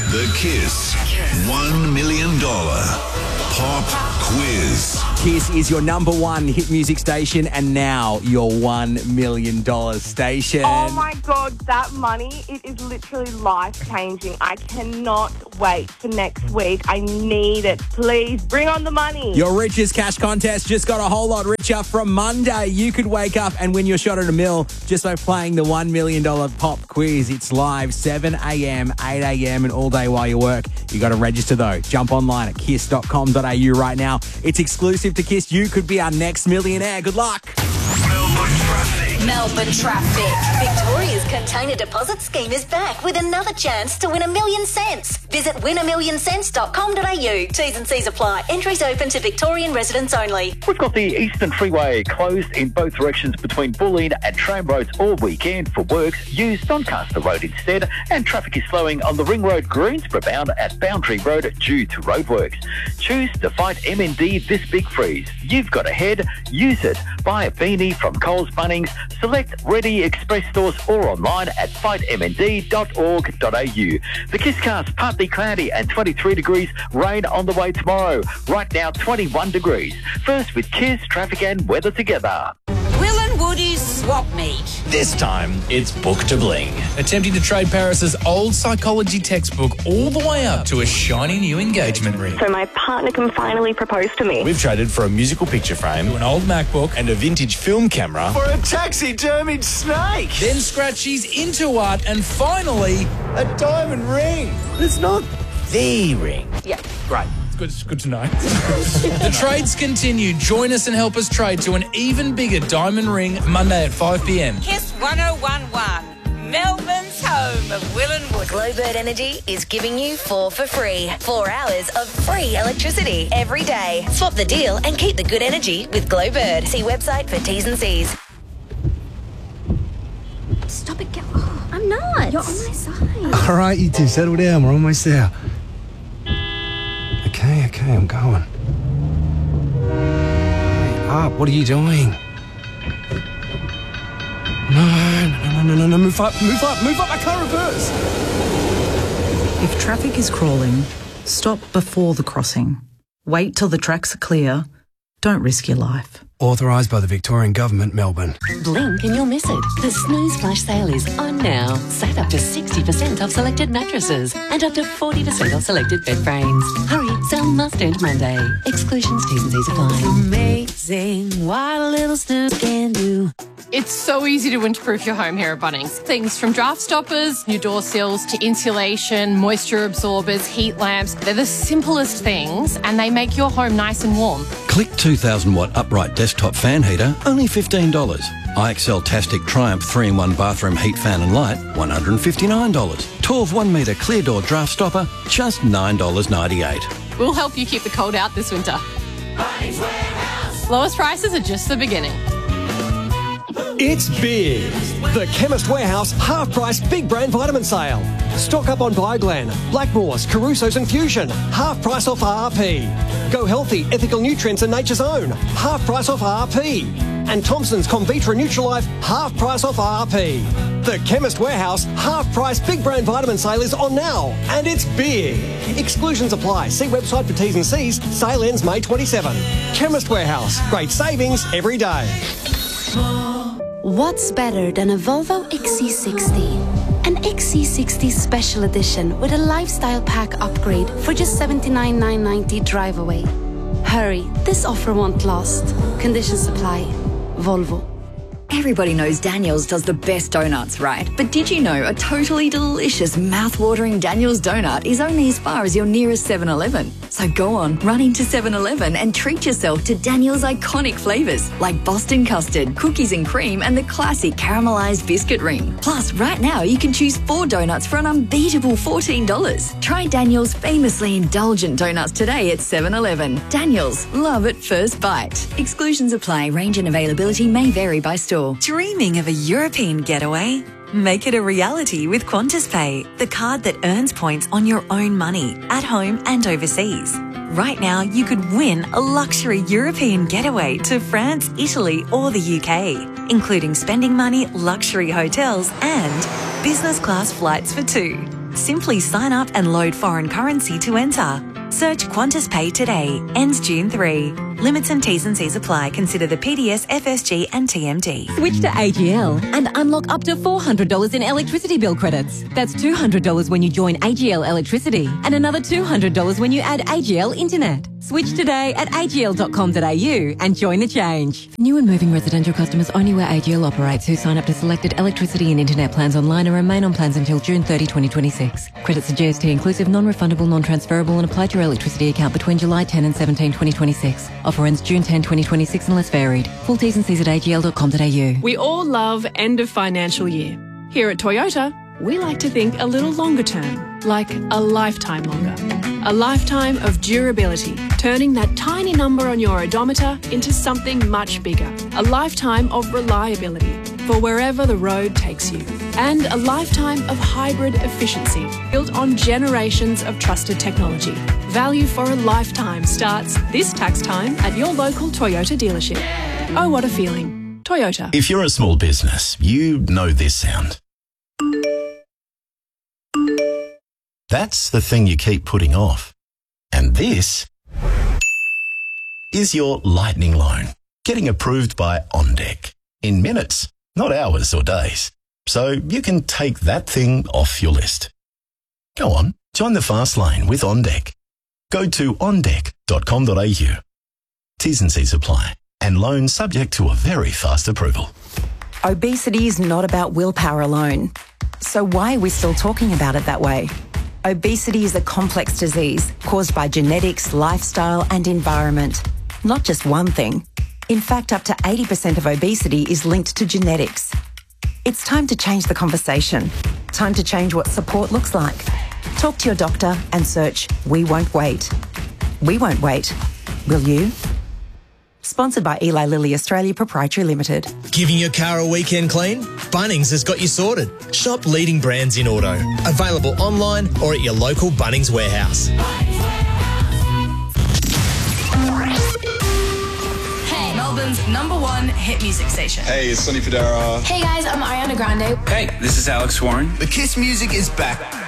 The Kiss $1 million pop quiz. Kiss is your number one hit music station and now your $1 million station. Oh my God, that money, it is literally life-changing. I cannot wait for next week. I need it. Please bring on the money. Your richest cash contest just got a whole lot richer. From Monday, you could wake up and win your shot at $1 million just by playing the $1 million pop quiz. It's live 7 a.m, 8 a.m, and all day while you work. You got to register though. Jump online at kiss.com.au right now. It's exclusive to Kiss. You could be our next millionaire. Good luck. Melbourne Traffic. Victoria's container deposit scheme is back with another chance to win $1 million. Visit winamillionscents.com.au. T's and C's apply. Entries open to Victorian residents only. We've got the Eastern Freeway closed in both directions between Bulleen and Tram Roads all weekend for works. Use Doncaster Road instead, and traffic is slowing on the Ring Road Greensborough bound at Boundary Road due to roadworks. Choose to fight MND this big freeze. You've got a head, use it. Buy a beanie from Coles Bunnings. Select Ready Express stores or online at fightmnd.org.au. The Kisscast partly cloudy and 23 degrees. Rain on the way tomorrow. Right now 21 degrees. First with Kiss, traffic and weather together. Will and Woody's swap meet. This time, it's Book to Bling. Attempting to trade Paris's old psychology textbook all the way up to a shiny new engagement ring. So my partner can finally propose to me. We've traded for a musical picture frame, an old MacBook, and a vintage film camera. For a taxidermied snake. Then Scratchy's into art, and finally, A diamond ring. It's not the ring. Yeah. great. It's good to know. The trades continue. Join us and help us trade to an even bigger diamond ring Monday at 5 p.m. Kiss 1011, Melbourne's home of Will and Wood. Glowbird Energy is giving you 4 for free. 4 hours of free electricity every day. Swap the deal and keep the good energy with Glowbird. See website for T's and C's. Stop it, oh, I'm not. You're on my side. All right, you two, settle down. We're almost there. Okay, I'm going. Hurry up, what are you doing? No, move up, I can't reverse. If traffic is crawling, stop before the crossing. Wait till the tracks are clear. Don't risk your life. Authorised by the Victorian Government, Melbourne. Blink and you'll miss it. The Snooze Flash sale is on now. Save up to 60% off selected mattresses and up to 40% off selected bed frames. Hurry, sale must end Monday. Exclusions, T's and C's apply. Amazing what a little snooze can do. It's so easy to winterproof your home here at Bunnings. Things from draft stoppers, new door sills, to insulation, moisture absorbers, heat lamps. They're the simplest things and they make your home nice and warm. Click 2,000 watt upright desktop fan heater, only $15. IXL Tastic Triumph 3-in-1 bathroom heat fan and light, $159. 12 1 metre clear door draft stopper, just $9.98. We'll help you keep the cold out this winter. Lowest prices are just the beginning. It's big. The Chemist Warehouse half-price big brand vitamin sale. Stock up on Bioglan, Blackmores, Caruso's and Fusion. Half price off RRP. Go Healthy, Ethical Nutrients and Nature's Own. Half price off RRP. And Thompson's Convitra Nutrilife, half price off RRP. The Chemist Warehouse half-price big brand vitamin sale is on now. And it's big. Exclusions apply. See website for T's and C's. Sale ends May 27. Chemist Warehouse. Great savings every day. What's better than a Volvo XC60? An XC60 Special Edition with a lifestyle pack upgrade for just $79,990 drive away. Hurry, this offer won't last. Conditions apply. Volvo. Everybody knows Daniel's does the best donuts, right? But did you know a totally delicious, mouth-watering Daniel's donut is only as far as your nearest 7-Eleven? So go on, run into 7-Eleven and treat yourself to Daniel's iconic flavours like Boston custard, cookies and cream, and the classic caramelised biscuit ring. Plus, right now you can choose 4 donuts for an unbeatable $14. Try Daniel's famously indulgent donuts today at 7-Eleven. Daniel's, love at first bite. Exclusions apply. Range and availability may vary by store. Dreaming of a European getaway? Make it a reality with Qantas Pay, the card that earns points on your own money, at home and overseas. Right now, you could win a luxury European getaway to France, Italy or the UK, including spending money, luxury hotels and business class flights for 2. Simply sign up and load foreign currency to enter. Search Qantas Pay today. Ends June 3. Limits and T's and C's apply. Consider the PDS, FSG and TMD. Switch to AGL and unlock up to $400 in electricity bill credits. That's $200 when you join AGL Electricity and another $200 when you add AGL Internet. Switch today at agl.com.au and join the change. New and moving residential customers only where AGL operates who sign up to selected electricity and internet plans online and remain on plans until June 30, 2026. Credits are GST inclusive, non-refundable, non-transferable and apply to your electricity account between July 10 and 17, 2026. Offer ends June 10, 2026 unless varied. Full T's and C's at agl.com.au. We all love end of financial year. Here at Toyota, we like to think a little longer term, like a lifetime longer. A lifetime of durability, turning that tiny number on your odometer into something much bigger. A lifetime of reliability for wherever the road takes you. And a lifetime of hybrid efficiency built on generations of trusted technology. Value for a lifetime starts this tax time at your local Toyota dealership. Oh, what a feeling. Toyota. If you're a small business, you know this sound. That's the thing you keep putting off. And this is your lightning loan, getting approved by OnDeck in minutes, not hours or days. So you can take that thing off your list. Go on, join the fast lane with OnDeck. Go to ondeck.com.au. T's and C's apply, and loan subject to a very fast approval. Obesity is not about willpower alone. So why are we still talking about it that way? Obesity is a complex disease caused by genetics, lifestyle and environment. Not just one thing. In fact, up to 80% of obesity is linked to genetics. It's time to change the conversation. Time to change what support looks like. Talk to your doctor and search We Won't Wait. We won't wait. Will you? Sponsored by Eli Lilly Australia Proprietary Limited. Giving your car a weekend clean? Bunnings has got you sorted. Shop leading brands in auto. Available online or at your local Bunnings warehouse. Hey, Melbourne's #1 hit music station. Hey, it's Sonny Fodera. Hey guys, I'm Ariana Grande. Hey, this is Alex Warren. The Kiss music is back.